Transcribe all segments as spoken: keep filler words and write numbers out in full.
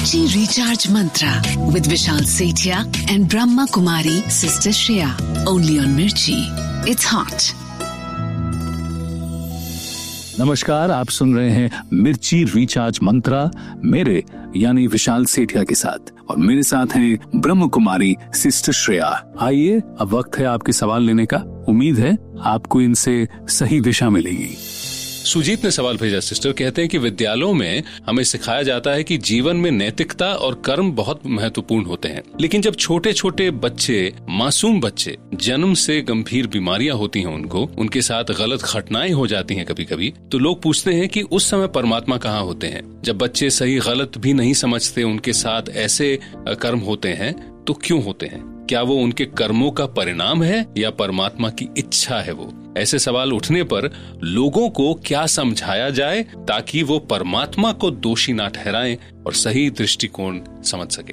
Mirchi Recharge Mantra with Vishal Sethia and Brahma Kumari Sister Shreya. Only on Mirchi. It's hot. नमस्कार, आप सुन रहे हैं मिर्ची recharge मंत्रा मेरे यानी विशाल सेठिया के साथ, और मेरे साथ हैं ब्रह्म कुमारी सिस्टर श्रेया। आइए, अब वक्त है आपके सवाल लेने का। उम्मीद है आपको इनसे सही दिशा मिलेगी। सुजीत ने सवाल भेजा सिस्टर, कहते हैं कि विद्यालयों में हमें सिखाया जाता है कि जीवन में नैतिकता और कर्म बहुत महत्वपूर्ण होते हैं, लेकिन जब छोटे छोटे बच्चे, मासूम बच्चे, जन्म से गंभीर बीमारियां होती हैं उनको, उनके साथ गलत घटनाएं हो जाती हैं कभी कभी, तो लोग पूछते हैं कि उस समय परमात्मा कहाँ होते हैं? जब बच्चे सही गलत भी नहीं समझते, उनके साथ ऐसे कर्म होते हैं तो क्यों होते हैं? क्या वो उनके कर्मों का परिणाम है या परमात्मा की इच्छा है वो? ऐसे सवाल उठने पर लोगों को क्या समझाया जाए ताकि वो परमात्मा को दोषी ना ठहराएं और सही दृष्टिकोण समझ सके?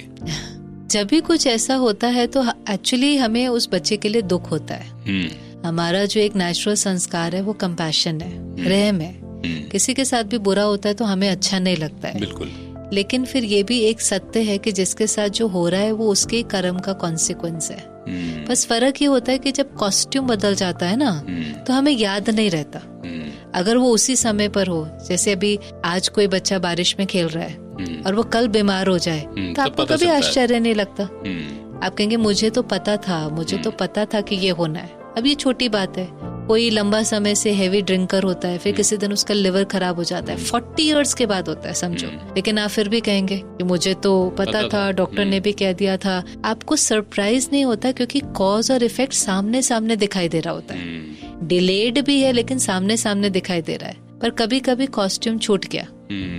जब भी कुछ ऐसा होता है तो एक्चुअली हमें उस बच्चे के लिए दुख होता है। हमारा जो एक नेचुरल संस्कार है वो कंपैशन है, रहम है। किसी के साथ भी बुरा होता है तो हमें अच्छा नहीं लगता है। बिल्कुल। लेकिन फिर ये भी एक सत्य है कि जिसके साथ जो हो रहा है वो उसके कर्म का कॉन्सिक्वेंस है। hmm. बस फर्क ये होता है कि जब कॉस्ट्यूम बदल जाता है ना, hmm. तो हमें याद नहीं रहता। hmm. अगर वो उसी समय पर हो, जैसे अभी आज कोई बच्चा बारिश में खेल रहा है hmm. और वो कल बीमार हो जाए, hmm. तो आपको कभी आश्चर्य नहीं लगता। hmm. आप कहेंगे मुझे तो पता था, मुझे hmm. तो पता था कि ये होना है। अब ये छोटी बात है। कोई लंबा समय से हेवी ड्रिंकर होता है, फिर किसी दिन उसका लिवर खराब हो जाता है, फोर्टी इयर्स के बाद होता है, समझो। लेकिन आप फिर भी कहेंगे कि मुझे तो पता, पता था, डॉक्टर ने भी कह दिया था। आपको सरप्राइज नहीं होता क्योंकि कॉज और इफेक्ट सामने सामने दिखाई दे रहा होता है। डिलेड भी है लेकिन सामने सामने दिखाई दे रहा है। पर कभी कभी कॉस्ट्यूम छूट गया।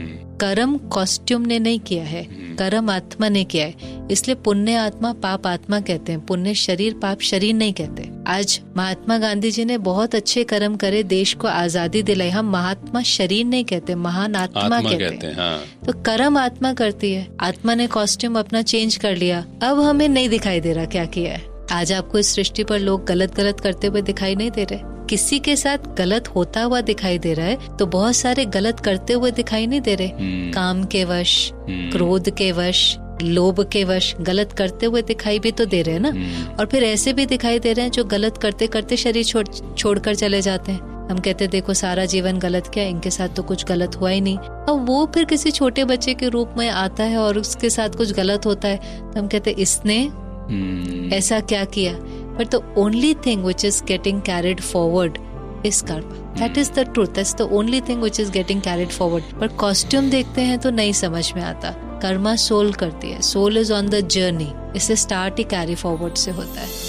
कर्म कॉस्ट्यूम ने नहीं किया है, कर्म आत्मा ने किया है। इसलिए पुण्य आत्मा पाप आत्मा कहते हैं, पुण्य शरीर पाप शरीर नहीं कहते। आज महात्मा गांधी जी ने बहुत अच्छे कर्म करे, देश को आजादी दिलाई। हम महात्मा शरीर नहीं कहते, महान आत्मा, आत्मा कहते, कहते हैं। हाँ। तो कर्म आत्मा करती है। आत्मा ने कॉस्ट्यूम अपना चेंज कर लिया, अब हमें नहीं दिखाई दे रहा क्या किया है। आज आपको इस सृष्टि पर लोग गलत गलत करते हुए दिखाई नहीं दे रहे। किसी के साथ गलत होता हुआ दिखाई दे रहा है तो बहुत सारे गलत करते हुए दिखाई नहीं दे रहे। hmm. काम के वश, hmm. क्रोध के वश, लोभ के वश गलत करते हुए दिखाई भी तो दे रहे हैं ना। hmm. और फिर ऐसे भी दिखाई दे रहे हैं जो गलत करते करते शरीर छोड़ छोड़कर चले जाते हैं। हम कहते हैं देखो सारा जीवन गलत किया, इनके साथ तो कुछ गलत हुआ ही नहीं। और वो फिर किसी छोटे बच्चे के रूप में आता है और उसके साथ कुछ गलत होता है तो हम कहते हैं इसने hmm. ऐसा क्या किया। But the only thing which is getting carried forward is karma. That is the truth. That's the only thing which is getting carried forward. पर costume देखते हैं तो नहीं समझ में आता। कर्मा सोल करती है। Soul is on the journey. इसे start ही carry forward से होता है।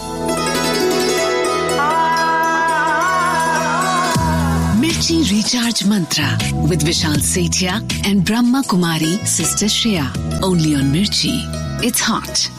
Mirchi Recharge Mantra with Vishal Sethia and Brahma Kumari Sister Shreya. Only on Mirchi. It's hot.